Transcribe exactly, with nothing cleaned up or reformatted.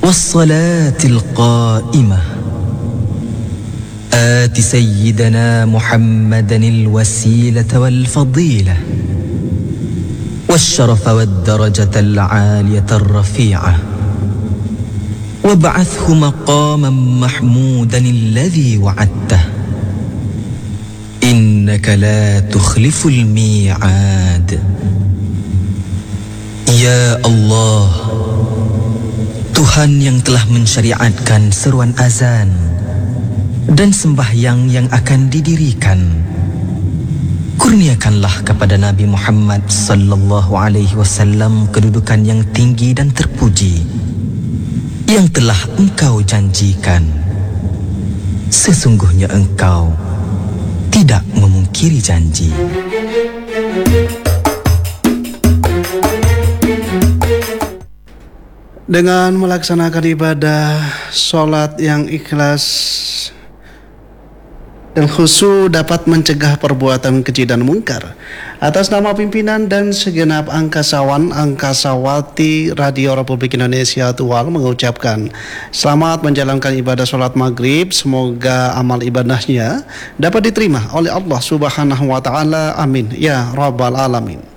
والصلاة القائمة آت سيدنا محمدا الوسيلة والفضيلة والشرف والدرجة العالية الرفيعة وابعثه مقاما محمودا الذي وعدته إنك لا تخلف الميعاد. Ya Allah, Tuhan yang telah mensyariatkan seruan azan dan sembahyang yang akan didirikan, kurniakanlah kepada Nabi Muhammad sallallahu alaihi wasallam kedudukan yang tinggi dan terpuji yang telah Engkau janjikan. Sesungguhnya Engkau tidak memungkiri janji. Dengan melaksanakan ibadah solat yang ikhlas dan khusyuk dapat mencegah perbuatan keji dan mungkar. Atas nama pimpinan dan segenap angkasawan angkasawati Radio Republik Indonesia Tual mengucapkan selamat menjalankan ibadah solat maghrib. Semoga amal ibadahnya dapat diterima oleh Allah Subhanahu wa Ta'ala. Amin ya Rabbal Alamin.